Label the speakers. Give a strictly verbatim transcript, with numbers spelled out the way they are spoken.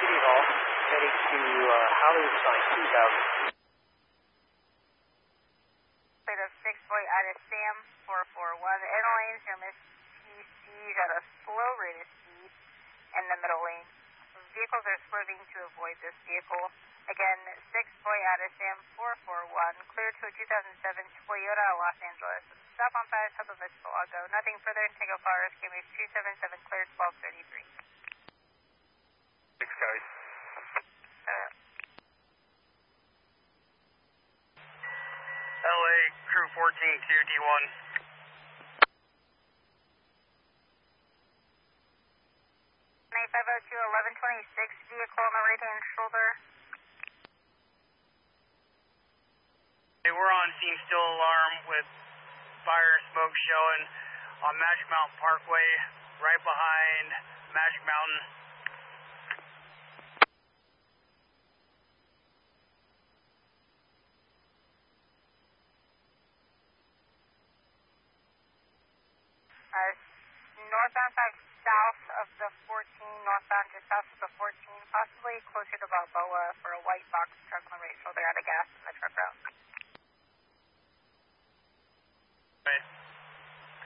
Speaker 1: City Hall, heading to uh, Hollywood Sign two thousand.
Speaker 2: Cleared of six Boy out of Sam four four one. The inner lanes, no miss T Cs at a slow rate of speed in the middle lane. Vehicles are swerving to avoid this vehicle. Again, six Boy out of Sam four four one. Cleared to a two thousand seven Toyota Los Angeles. Stop on five, top of Vista-Lago. Nothing further, Tango Flowers, K M H two seven seven, cleared twelve thirty-three.
Speaker 3: Six guys.
Speaker 2: Uh,
Speaker 3: L A Crew fourteen two D one.
Speaker 2: ninety-five oh two, eleven twenty-six, vehicle on the right-hand shoulder.
Speaker 3: Hey, we're on scene, still alarm with fire and smoke showing on Magic Mountain Parkway, right behind Magic Mountain.
Speaker 2: Uh, northbound side south of the fourteen, northbound just south of the fourteen, possibly closer to Balboa for a white box truck on the right shoulder out of gas.